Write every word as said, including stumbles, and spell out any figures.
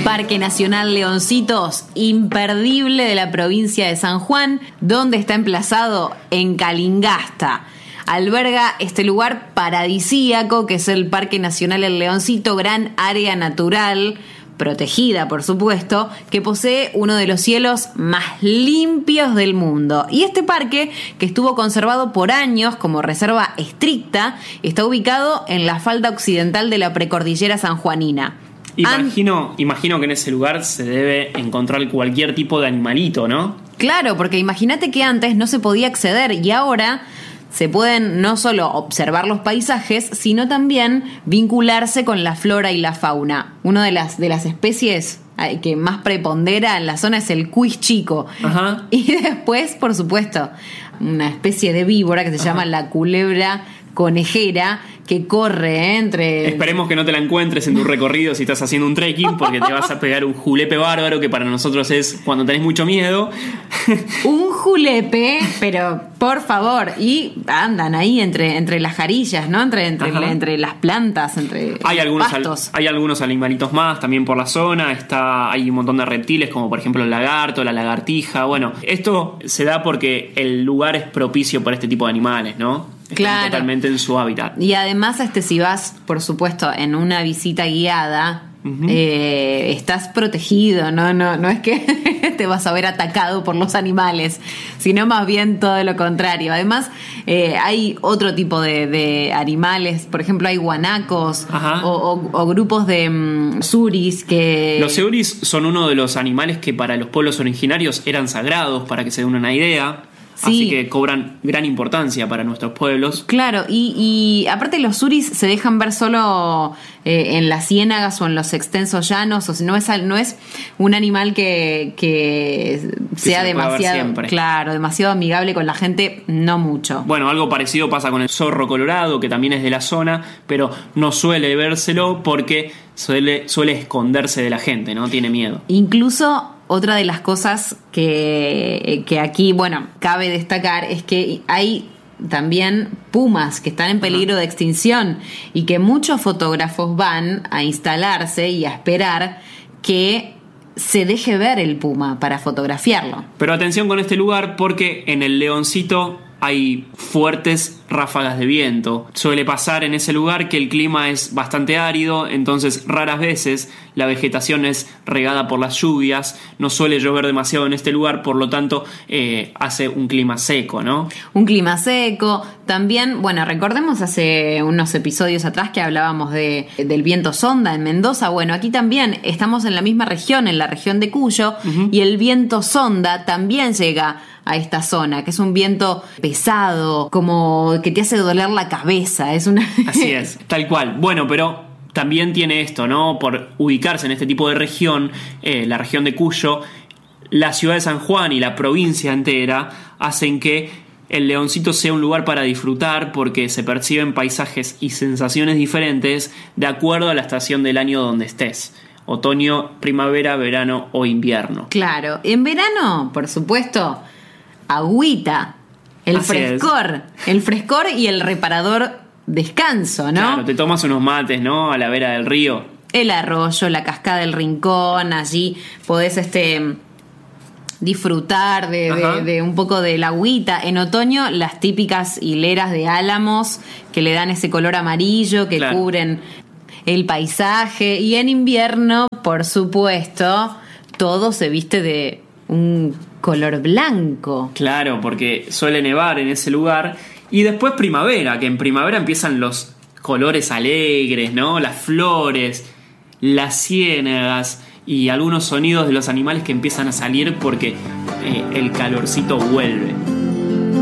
Parque Nacional Leoncitos, imperdible de la provincia de San Juan, donde está emplazado en Calingasta. Alberga este lugar paradisíaco que es el Parque Nacional El Leoncito, gran área natural, protegida por supuesto, que posee uno de los cielos más limpios del mundo. Y este parque, que estuvo conservado por años como reserva estricta, está ubicado en la falda occidental de la precordillera sanjuanina. Imagino, An- imagino que en ese lugar se debe encontrar cualquier tipo de animalito, ¿no? Claro, porque imagínate que antes no se podía acceder y ahora se pueden no solo observar los paisajes, sino también vincularse con la flora y la fauna. Una de las, de las especies que más prepondera en la zona es el cuis chico. Ajá. Y después, por supuesto, una especie de víbora que se Ajá. llama la culebra conejera, que corre ¿eh? entre... Esperemos que no te la encuentres en tu recorrido si estás haciendo un trekking, porque te vas a pegar un julepe bárbaro, que para nosotros es cuando tenés mucho miedo. Un julepe, pero por favor, y andan ahí entre, entre las jarillas, ¿no? Entre, entre, entre las plantas, entre hay algunos pastos. Al, hay algunos animalitos más también por la zona. Está, hay un montón de reptiles, como por ejemplo el lagarto, la lagartija. Bueno, esto se da porque el lugar es propicio para este tipo de animales, ¿no? Están claro. totalmente en su hábitat. Y además, este, si vas, por supuesto, en una visita guiada, uh-huh. eh, estás protegido, ¿no? No, no es que te vas a ver atacado por los animales, sino más bien todo lo contrario. Además, eh, hay otro tipo de, de animales, por ejemplo, hay guanacos o, o, o grupos de um, suris que... Los suris son uno de los animales que para los pueblos originarios eran sagrados, para que se den una idea. Sí. Así que cobran gran importancia para nuestros pueblos. Claro, y, y aparte los suris se dejan ver solo eh, en las ciénagas o en los extensos llanos, o sea, no es, no es un animal que, que sea se demasiado, claro, demasiado amigable con la gente, no mucho. Bueno, algo parecido pasa con el zorro colorado, que también es de la zona, pero no suele vérselo porque suele, suele esconderse de la gente, ¿no? Tiene miedo. Incluso... Otra de las cosas que, que aquí, bueno, cabe destacar es que hay también pumas que están en peligro de extinción y que muchos fotógrafos van a instalarse y a esperar que se deje ver el puma para fotografiarlo. Pero atención con este lugar, porque en el Leoncito hay fuertes ráfagas de viento. Suele pasar en ese lugar que el clima es bastante árido, entonces raras veces la vegetación es regada por las lluvias, no suele llover demasiado en este lugar, por lo tanto eh, hace un clima seco, ¿no? Un clima seco. También, bueno, recordemos hace unos episodios atrás que hablábamos de, del viento sonda en Mendoza. Bueno, aquí también estamos en la misma región, en la región de Cuyo, uh-huh. y el viento sonda también llega a esta zona, que es un viento pesado, como que te hace doler la cabeza. Es una... Así es, tal cual. Bueno, pero también tiene esto, ¿no? Por ubicarse en este tipo de región, eh, la región de Cuyo, la ciudad de San Juan y la provincia entera hacen que el Leoncito sea un lugar para disfrutar, porque se perciben paisajes y sensaciones diferentes de acuerdo a la estación del año donde estés. Otoño, primavera, verano o invierno. Claro, en verano, por supuesto, agüita, el Así frescor, es. el frescor y el reparador descanso, ¿no? Claro, te tomas unos mates, ¿no? A la vera del río. El arroyo, la cascada del Rincón, allí podés este disfrutar de, de, de un poco de la agüita. En otoño, las típicas hileras de álamos que le dan ese color amarillo, que claro. cubren el paisaje. Y en invierno, por supuesto, todo se viste de un color blanco. Claro, porque suele nevar en ese lugar. Y después primavera, que en primavera empiezan los colores alegres, ¿no? Las flores, las ciénagas y algunos sonidos de los animales que empiezan a salir porque eh, el calorcito vuelve.